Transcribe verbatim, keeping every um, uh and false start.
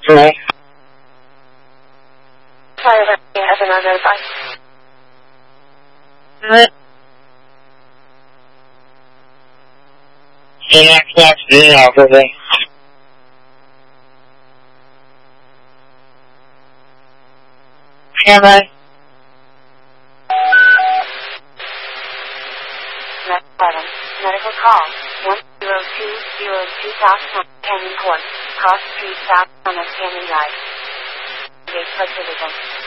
Hello? Sorry about the F N R notified. Alright. See you next afternoon, Alfred. Stand by. eleven. Medical call. one zero two zero two South Canyon Court. Cross Street South on Canyon Drive. Gate Subdivision.